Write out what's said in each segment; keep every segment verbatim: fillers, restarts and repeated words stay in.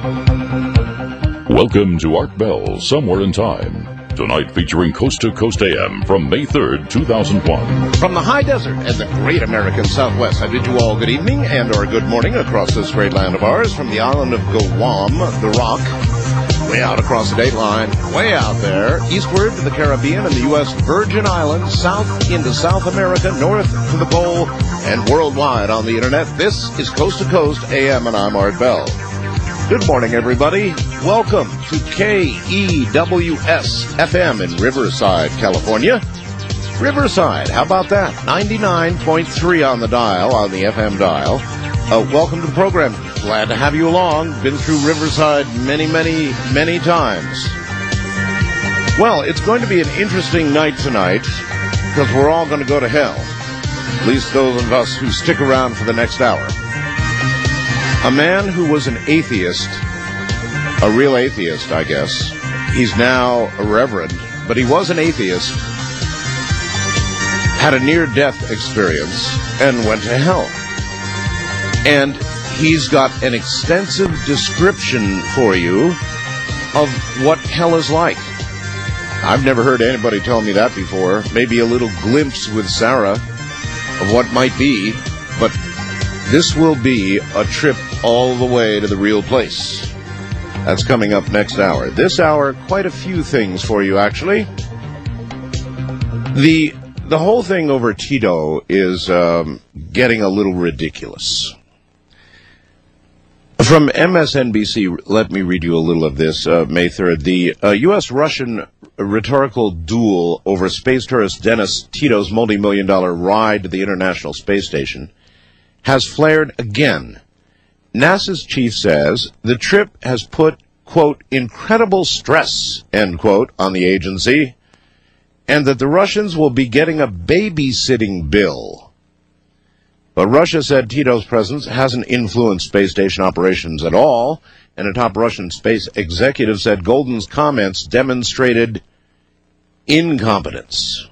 Welcome to Art Bell, Somewhere in Time. Tonight featuring Coast to Coast A M from May third, two thousand one. From the high desert and the great American Southwest, I bid you all good evening and or good morning across this great land of ours. From the island of Guam, the Rock, way out across the dateline, way out there, eastward to the Caribbean and the U S Virgin Islands, south into South America, north to the pole, and worldwide on the internet. This is Coast to Coast A M, and I'm Art Bell. Good morning, everybody. Welcome to K E W S F M in Riverside, California. Riverside, how about that? ninety-nine point three on the dial, on the F M dial. Uh, welcome to the program. Glad to have you along. Been through Riverside many, many, many times. Well, it's going to be an interesting night tonight because we're all going to go to hell. At least those of us who stick around for the next hour. A man who was an atheist, a real atheist, I guess. He's now a reverend, but he was an atheist, had a near-death experience, and went to hell. And he's got an extensive description for you of what hell is like. I've never heard anybody tell me that before. Maybe a little glimpse with Sarah of what might be, but this will be a trip all the way to the real place. That's coming up next hour. This hour, quite a few things for you, actually. The the whole thing over Tito is um, getting a little ridiculous. From M S N B C, let me read you a little of this, uh, May third. The uh, U S Russian rhetorical duel over space tourist Dennis Tito's multi-million dollar ride to the International Space Station has flared again. NASA's chief says the trip has put, quote, incredible stress, end quote, on the agency, and that the Russians will be getting a babysitting bill. But Russia said Tito's presence hasn't influenced space station operations at all, and a top Russian space executive said Golden's comments demonstrated incompetence.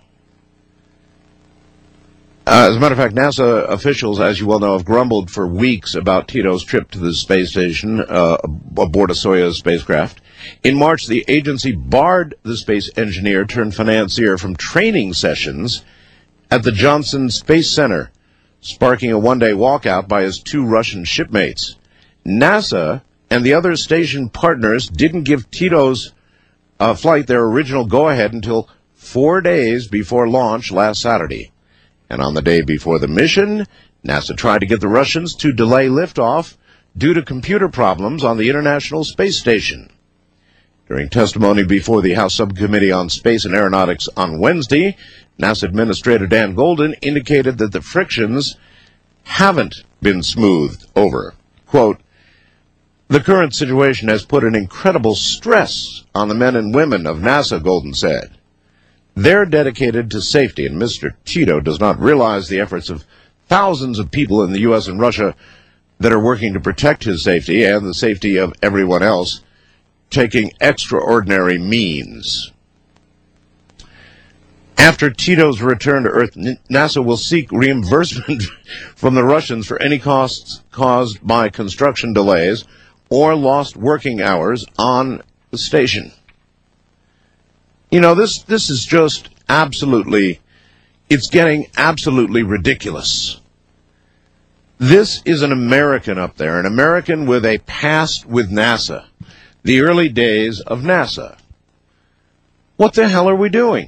Uh, as a matter of fact, NASA officials, as you well know, have grumbled for weeks about Tito's trip to the space station uh, aboard a Soyuz spacecraft. In March, the agency barred the space engineer turned financier from training sessions at the Johnson Space Center, sparking a one-day walkout by his two Russian shipmates. NASA and the other station partners didn't give Tito's uh, flight their original go-ahead until four days before launch last Saturday. And on the day before the mission, NASA tried to get the Russians to delay liftoff due to computer problems on the International Space Station. During testimony before the House Subcommittee on Space and Aeronautics on Wednesday, NASA Administrator Dan Golden indicated that the frictions haven't been smoothed over. Quote, the current situation has put an incredible stress on the men and women of NASA, Golden said. They're dedicated to safety, and Mister Tito does not realize the efforts of thousands of people in the U S and Russia that are working to protect his safety and the safety of everyone else, taking extraordinary means. After Tito's return to Earth, NASA will seek reimbursement from the Russians for any costs caused by construction delays or lost working hours on the station. You know, this this is just absolutely, it's getting absolutely ridiculous. This is an American up there, an American with a past with NASA, the early days of NASA. What the hell are we doing?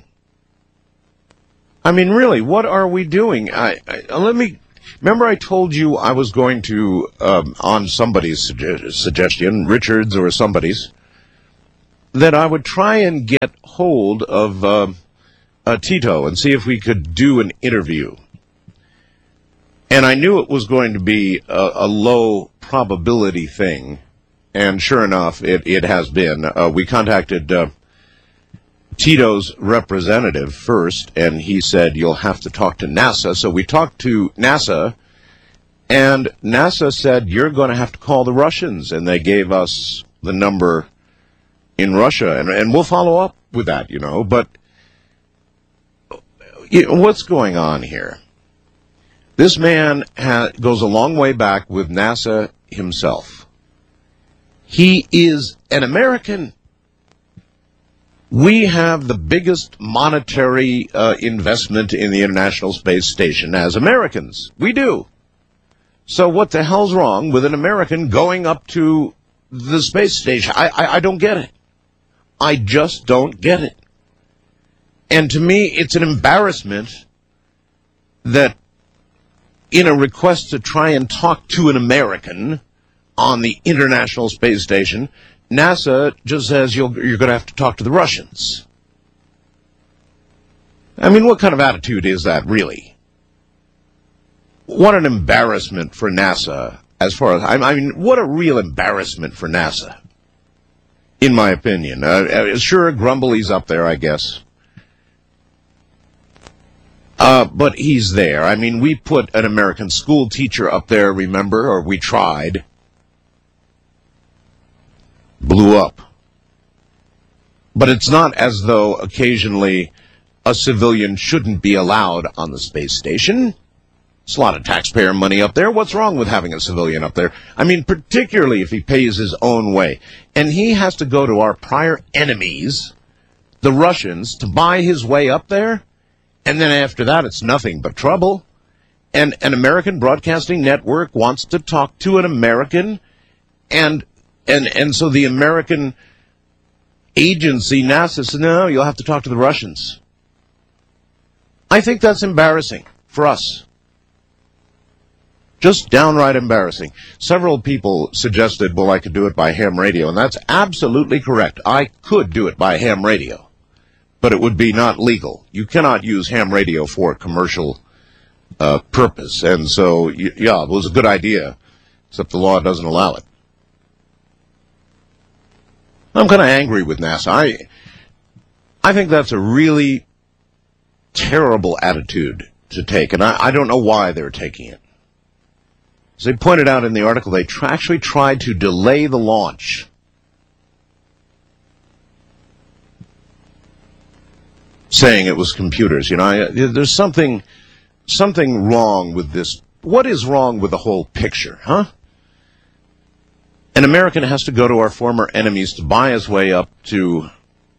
I mean, really, what are we doing? I, I, let me, remember I told you I was going to, um, on somebody's suge- suggestion, Richard's or somebody's, that I would try and get hold of uh, uh, Tito and see if we could do an interview. And I knew it was going to be a, a low probability thing, and sure enough, it, it has been. Uh, we contacted uh, Tito's representative first, and he said, you'll have to talk to NASA. So we talked to NASA, and NASA said, you're going to have to call the Russians, and they gave us the number in Russia, and, and we'll follow up with that, you know. But you know, what's going on here? This man ha- goes a long way back with NASA himself. He is an American. We have the biggest monetary uh, investment in the International Space Station as Americans. We do. So what the hell's wrong with an American going up to the space station? I, I, I don't get it. I just don't get it. And to me, it's an embarrassment that in a request to try and talk to an American on the International Space Station, NASA just says you'll, you're going to have to talk to the Russians. I mean, what kind of attitude is that, really? What an embarrassment for NASA, as far as, I mean, what a real embarrassment for NASA, in my opinion. Uh, sure, Grumbly's up there, I guess. Uh, but he's there. I mean, we put an American school teacher up there, remember, or we tried. Blew up. But it's not as though occasionally a civilian shouldn't be allowed on the space station. It's a lot of taxpayer money up there. What's wrong with having a civilian up there? I mean, particularly if he pays his own way. And he has to go to our prior enemies, the Russians, to buy his way up there. And then after that, it's nothing but trouble. And an American broadcasting network wants to talk to an American, and and and so the American agency, NASA, says, no, you'll have to talk to the Russians. I think that's embarrassing for us. Just downright embarrassing. Several people suggested, well, I could do it by ham radio, and that's absolutely correct. I could do it by ham radio, but it would be not legal. You cannot use ham radio for commercial uh, purpose, and so, yeah, it was a good idea, except the law doesn't allow it. I'm kind of angry with NASA. I, I think that's a really terrible attitude to take, and I, I don't know why they're taking it. As they pointed out in the article, they tra- actually tried to delay the launch. Saying it was computers. You know, I, there's something, something wrong with this. What is wrong with the whole picture, huh? An American has to go to our former enemies to buy his way up to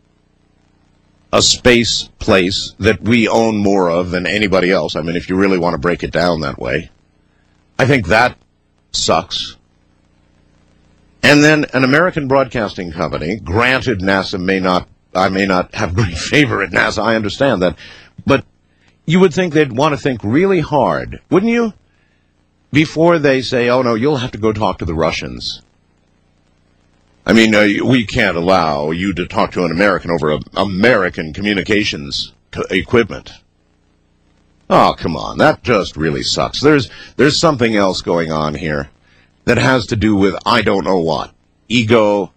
a space place that we own more of than anybody else. I mean, if you really want to break it down that way. I think that sucks. And then an American broadcasting company, granted NASA may not, I may not have great favor at NASA, I understand that, but you would think they'd want to think really hard, wouldn't you? Before they say, oh no, you'll have to go talk to the Russians. I mean, uh, we can't allow you to talk to an American over a, American communications co- equipment. Oh, come on. That just really sucks. There's there's something else going on here that has to do with I don't know what. Ego,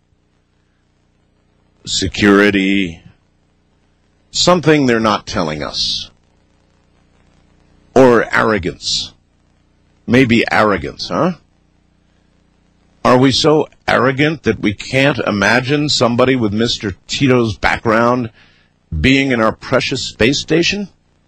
security, something they're not telling us. Or arrogance. Maybe arrogance, huh? Are we so arrogant that we can't imagine somebody with Mister Tito's background being in our precious space station?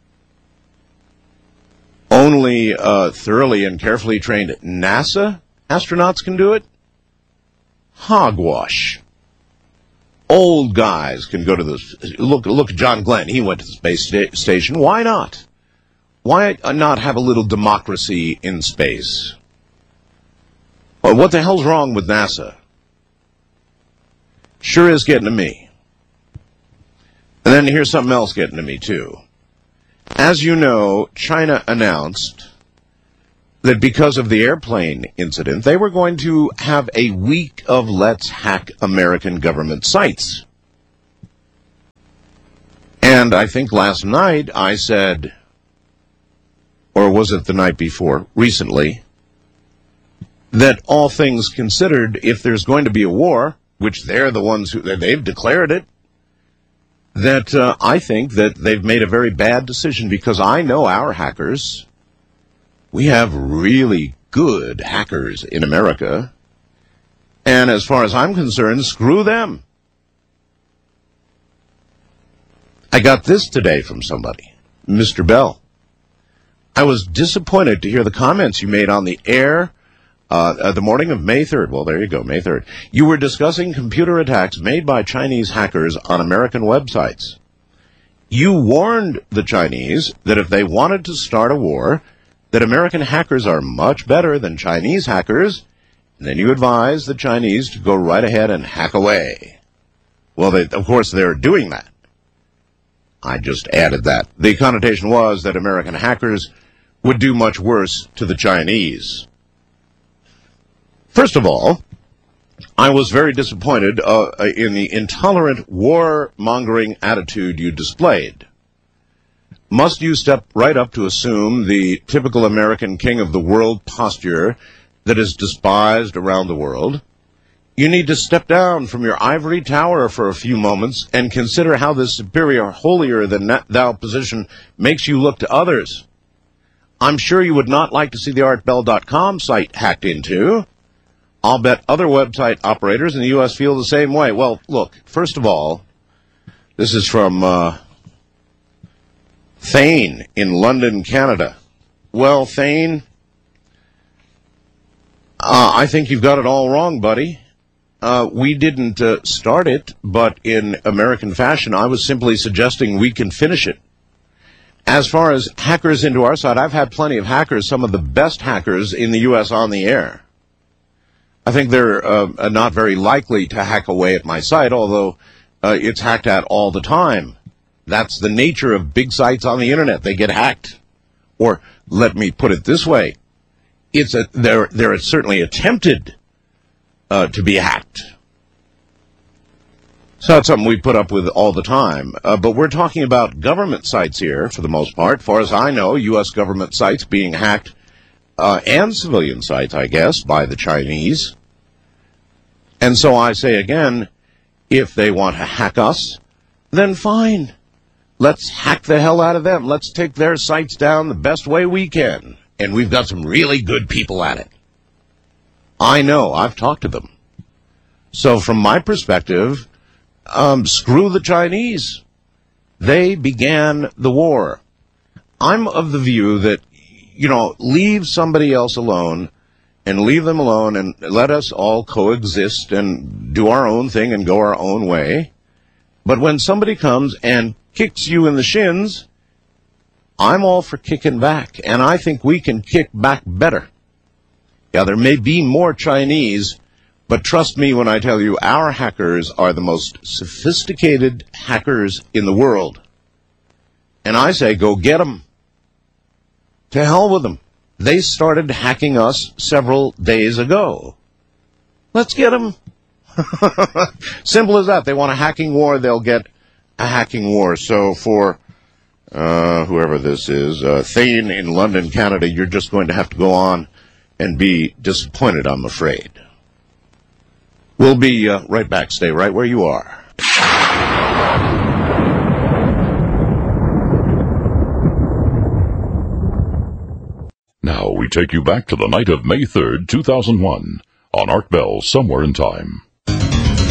Only uh, thoroughly and carefully trained NASA astronauts can do it? Hogwash. Old guys can go to the... Look, look at John Glenn. He went to the space sta- station. Why not? Why not have a little democracy in space? Well, what the hell's wrong with NASA? Sure is getting to me. And then here's something else getting to me, too. As you know, China announced that because of the airplane incident, they were going to have a week of Let's Hack American Government Sites. And I think last night I said, or was it the night before, recently, that all things considered, if there's going to be a war, which they're the ones who, they've declared it, that uh, I think that they've made a very bad decision, because I know our hackers. We have really good hackers in America. And as far as I'm concerned, screw them. I got this today from somebody, Mister Bell. I was disappointed to hear the comments you made on the air Uh, uh, the morning of May third, well, there you go, May third, you were discussing computer attacks made by Chinese hackers on American websites. You warned the Chinese that if they wanted to start a war, that American hackers are much better than Chinese hackers, and then you advised the Chinese to go right ahead and hack away. Well, they, of course, they're doing that. I just added that. The connotation was that American hackers would do much worse to the Chinese. First of all, I was very disappointed uh, in the intolerant war-mongering attitude you displayed. Must you step right up to assume the typical American king of the world posture that is despised around the world? You need to step down from your ivory tower for a few moments and consider how this superior, holier-than-thou position makes you look to others. I'm sure you would not like to see the art bell dot com site hacked into. I'll bet other website operators in the U S feel the same way. Well, look, first of all, this is from uh, Thane in London, Canada. Well, Thane, uh, I think you've got it all wrong, buddy. Uh, we didn't uh, start it, but in American fashion, I was simply suggesting we can finish it. As far as hackers into our side, I've had plenty of hackers, some of the best hackers in the U S on the air. I think they're uh, not very likely to hack away at my site, although uh, it's hacked at all the time. That's the nature of big sites on the internet. They get hacked. Or let me put it this way. It's a, they're, they're certainly attempted uh, to be hacked. So that's something we put up with all the time. Uh, but we're talking about government sites here, for the most part. As far as I know, U S government sites being hacked, uh, and civilian sites, I guess, by the Chinese. And so I say again, if they want to hack us, then fine. Let's hack the hell out of them. Let's take their sites down the best way we can. And we've got some really good people at it. I know. I've talked to them. So from my perspective, um, screw the Chinese. They began the war. I'm of the view that, you know, leave somebody else alone and leave them alone and let us all coexist and do our own thing and go our own way. But when somebody comes and kicks you in the shins, I'm all for kicking back, and I think we can kick back better. Yeah, there may be more Chinese, but trust me when I tell you our hackers are the most sophisticated hackers in the world. And I say go get them. To hell with them. They started hacking us several days ago. Let's get them. Simple as that. They want a hacking war, they'll get a hacking war. So for uh, whoever this is, uh, Thane in London, Canada, you're just going to have to go on and be disappointed, I'm afraid. We'll be uh, right back. Stay right where you are. Now we take you back to the night of May third, two thousand one, on Art Bell Somewhere in Time.